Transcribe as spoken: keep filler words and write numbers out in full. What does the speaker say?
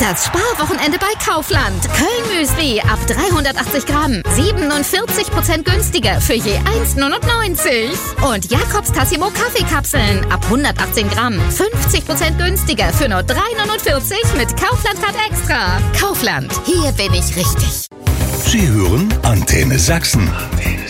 Das Sparwochenende bei Kaufland. Köln-Müsli ab dreihundertachtzig Gramm. siebenundvierzig Prozent günstiger für je eins neunundneunzig. Und Jakobs Tassimo Kaffeekapseln ab hundertachtzehn Gramm. fünfzig Prozent günstiger für nur drei neunundvierzig mit Kaufland-Card Extra. Kaufland, hier bin ich richtig. Sie hören Antenne Sachsen.